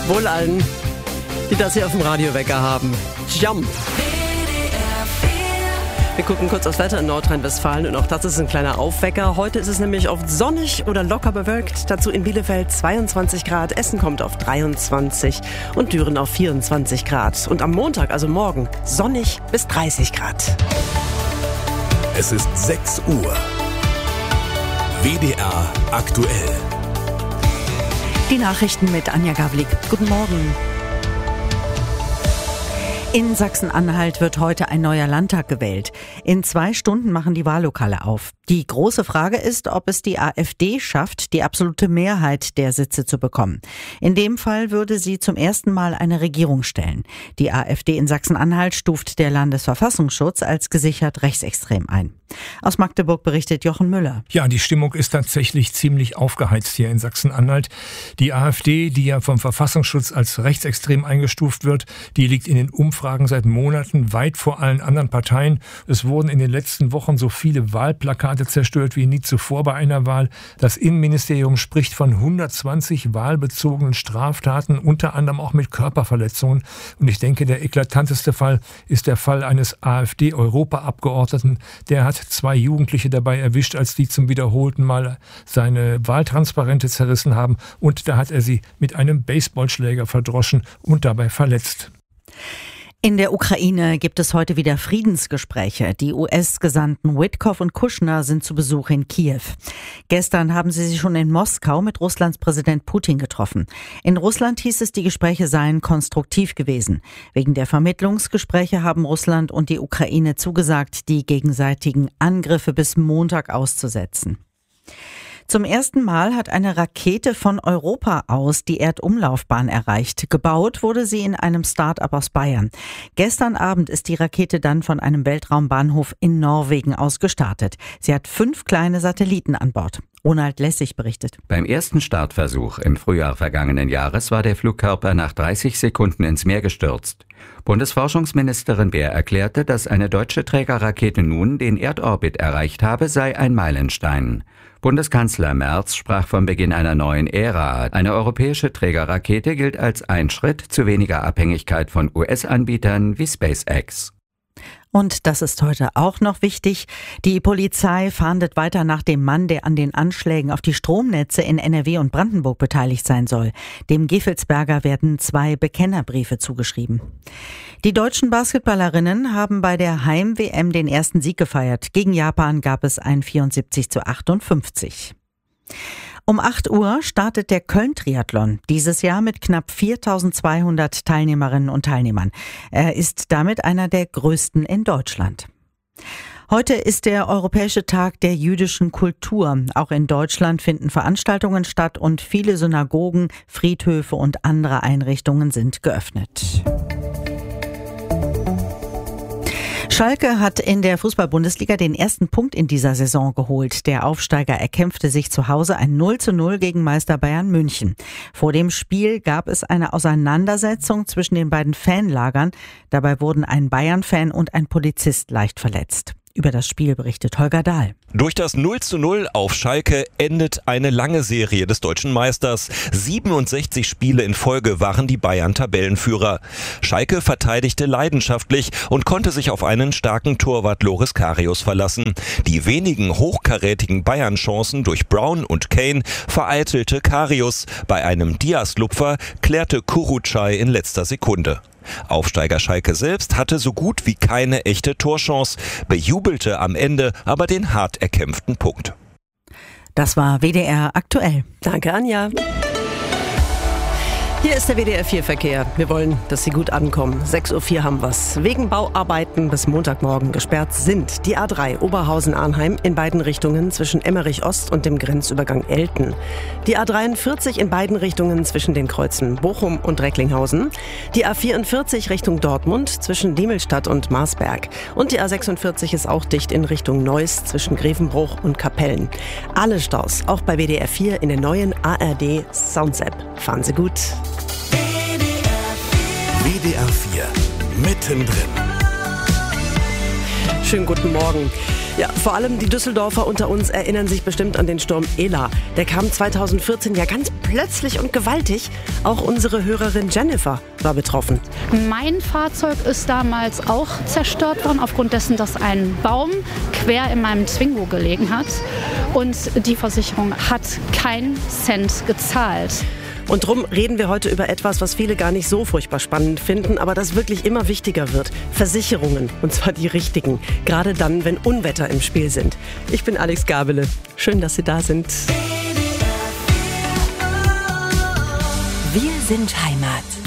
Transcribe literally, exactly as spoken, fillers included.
Wohl allen, die das hier auf dem Radiowecker haben. Jump! Wir gucken kurz aufs Wetter in Nordrhein-Westfalen und auch das ist ein kleiner Aufwecker. Heute ist es nämlich oft sonnig oder locker bewölkt. Dazu in Bielefeld zweiundzwanzig Grad, Essen kommt auf dreiundzwanzig und Düren auf vierundzwanzig Grad. Und am Montag, also morgen, sonnig bis dreißig Grad. Es ist sechs Uhr. W D R aktuell. Die Nachrichten mit Anja Gavlik. Guten Morgen. In Sachsen-Anhalt wird heute ein neuer Landtag gewählt. In zwei Stunden machen die Wahllokale auf. Die große Frage ist, ob es die AfD schafft, die absolute Mehrheit der Sitze zu bekommen. In dem Fall würde sie zum ersten Mal eine Regierung stellen. Die AfD in Sachsen-Anhalt stuft der Landesverfassungsschutz als gesichert rechtsextrem ein. Aus Magdeburg berichtet Jochen Müller. Ja, die Stimmung ist tatsächlich ziemlich aufgeheizt hier in Sachsen-Anhalt. Die AfD, die ja vom Verfassungsschutz als rechtsextrem eingestuft wird, die liegt in den Umfragen seit Monaten weit vor allen anderen Parteien. Es wurden in den letzten Wochen so viele Wahlplakate zerstört wie nie zuvor bei einer Wahl. Das Innenministerium spricht von hundertzwanzig wahlbezogenen Straftaten, unter anderem auch mit Körperverletzungen. Und ich denke, der eklatanteste Fall ist der Fall eines AfD-Europaabgeordneten. Der hat zwei Jugendliche dabei erwischt, als die zum wiederholten Mal seine Wahltransparente zerrissen haben. Und da hat er sie mit einem Baseballschläger verdroschen und dabei verletzt. In der Ukraine gibt es heute wieder Friedensgespräche. Die U S-Gesandten Witkoff und Kushner sind zu Besuch in Kiew. Gestern haben sie sich schon in Moskau mit Russlands Präsident Putin getroffen. In Russland hieß es, die Gespräche seien konstruktiv gewesen. Wegen der Vermittlungsgespräche haben Russland und die Ukraine zugesagt, die gegenseitigen Angriffe bis Montag auszusetzen. Zum ersten Mal hat eine Rakete von Europa aus die Erdumlaufbahn erreicht. Gebaut wurde sie in einem Start-up aus Bayern. Gestern Abend ist die Rakete dann von einem Weltraumbahnhof in Norwegen aus gestartet. Sie hat fünf kleine Satelliten an Bord. Ronald Lessig berichtet. Beim ersten Startversuch im Frühjahr vergangenen Jahres war der Flugkörper nach dreißig Sekunden ins Meer gestürzt. Bundesforschungsministerin Beer erklärte, dass eine deutsche Trägerrakete nun den Erdorbit erreicht habe, sei ein Meilenstein. Bundeskanzler Merz sprach vom Beginn einer neuen Ära. Eine europäische Trägerrakete gilt als ein Schritt zu weniger Abhängigkeit von U S-Anbietern wie SpaceX. Und das ist heute auch noch wichtig. Die Polizei fahndet weiter nach dem Mann, der an den Anschlägen auf die Stromnetze in N R W und Brandenburg beteiligt sein soll. Dem Gevelsberger werden zwei Bekennerbriefe zugeschrieben. Die deutschen Basketballerinnen haben bei der Heim-W M den ersten Sieg gefeiert. Gegen Japan gab es ein vierundsiebzig zu achtundfünfzig. Um acht Uhr startet der Köln-Triathlon, dieses Jahr mit knapp viertausendzweihundert Teilnehmerinnen und Teilnehmern. Er ist damit einer der größten in Deutschland. Heute ist der Europäische Tag der jüdischen Kultur. Auch in Deutschland finden Veranstaltungen statt und viele Synagogen, Friedhöfe und andere Einrichtungen sind geöffnet. Schalke hat in der Fußball-Bundesliga den ersten Punkt in dieser Saison geholt. Der Aufsteiger erkämpfte sich zu Hause ein null zu null gegen Meister Bayern München. Vor dem Spiel gab es eine Auseinandersetzung zwischen den beiden Fanlagern. Dabei wurden ein Bayern-Fan und ein Polizist leicht verletzt. Über das Spiel berichtet Holger Dahl. Durch das null zu null auf Schalke endet eine lange Serie des deutschen Meisters. siebenundsechzig Spiele in Folge waren die Bayern Tabellenführer. Schalke verteidigte leidenschaftlich und konnte sich auf einen starken Torwart Loris Karius verlassen. Die wenigen hochkarätigen Bayern-Chancen durch Brown und Kane vereitelte Karius. Bei einem Diaz-Lupfer klärte Kurucay in letzter Sekunde. Aufsteiger Schalke selbst hatte so gut wie keine echte Torchance, bejubelte am Ende aber den hart erkämpften Punkt. Das war W D R aktuell. Danke, Anja. Hier ist der W D R vier Verkehr. Wir wollen, dass Sie gut ankommen. sechs Uhr vier haben wir's. Wegen Bauarbeiten bis Montagmorgen gesperrt sind die A drei Oberhausen-Arnheim in beiden Richtungen zwischen Emmerich Ost und dem Grenzübergang Elten. Die A dreiundvierzig in beiden Richtungen zwischen den Kreuzen Bochum und Recklinghausen. Die A vierundvierzig Richtung Dortmund zwischen Diemelstadt und Marsberg. Und die A sechsundvierzig ist auch dicht in Richtung Neuss zwischen Grevenbruch und Kapellen. Alle Staus, auch bei W D R vier in der neuen A R D Sounds-App. Fahren Sie gut. W D R vier, mittendrin. Schönen guten Morgen. Ja, vor allem die Düsseldorfer unter uns erinnern sich bestimmt an den Sturm Ela. Der kam zweitausendvierzehn ja ganz plötzlich und gewaltig. Auch unsere Hörerin Jennifer war betroffen. Mein Fahrzeug ist damals auch zerstört worden, aufgrund dessen, dass ein Baum quer in meinem Twingo gelegen hat. Und die Versicherung hat keinen Cent gezahlt. Und drum reden wir heute über etwas, was viele gar nicht so furchtbar spannend finden, aber das wirklich immer wichtiger wird. Versicherungen, und zwar die richtigen. Gerade dann, wenn Unwetter im Spiel sind. Ich bin Alex Gabele. Schön, dass Sie da sind. Wir sind Heimat.